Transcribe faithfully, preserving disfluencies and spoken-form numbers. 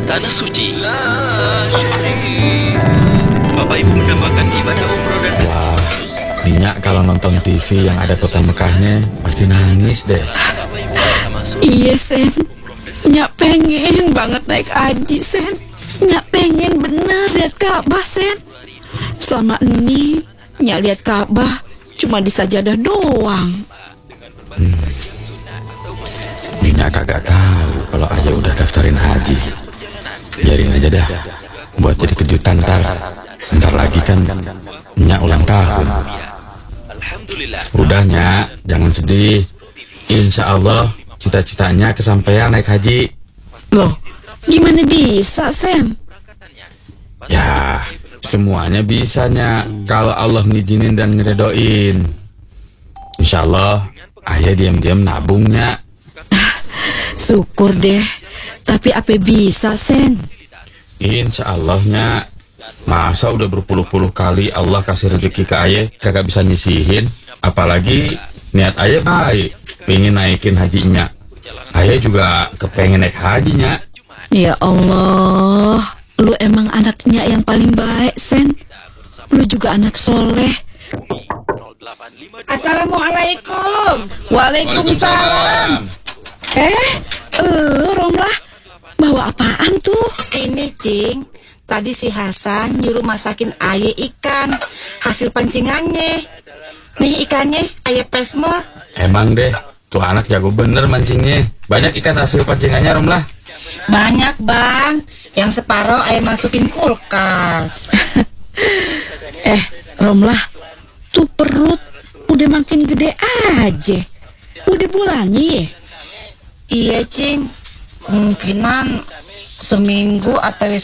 tanah suci. Bapak Ibu mendambakan ibadah umroh dan wah, Nyak kalau nonton T V yang ada kota Mekahnya pasti nangis deh. Iya Sen, Nyak pengen banget naik haji Sen. Nyak pengen bener lihat Ka'bah Sen. Selama ini Nyak lihat Ka'bah cuma di sajadah doang. hmm. Nyak kagak tahu kalau Ayah udah daftarin haji. Biarin aja dah, buat jadi kejutan ntar. Ntar lagi kan Nyak ulang tahun. Udah Nyak, jangan sedih. Insya Allah cita-citanya kesampaian naik haji. Loh, gimana bisa Sen? Ya, semuanya bisa Nyak kalau Allah ngizinin dan ngeredoin. Insya Allah Ayah diam-diam nabung Nyak. Syukur deh. Tapi apa bisa Sen? Insya Allah Nyak. Masa udah berpuluh-puluh kali Allah kasih rezeki ke Ayah kagak bisa nyisihin. Apalagi niat Ayah baik, pengen naikin hajinya. Ayah juga kepengen naik hajinya. Ya Allah, lu emang anaknya yang paling baik Sen. Lu juga anak soleh. Assalamualaikum. Waalaikumsalam. Eh, lu Romlah, bawa apaan tuh? Ini Cing, tadi si Hasan nyuruh masakin aye ikan hasil pancingannya. Nih ikannya aye pesmol. Emang deh, tuh anak jago bener mancingnya. Banyak ikan hasil pancingannya Romlah. Banyak bang, yang separoh aye masukin kulkas. Eh, Romlah, tuh perut udah makin gede aja. Udah bulannya ya? Iya Cing, kemungkinan seminggu atau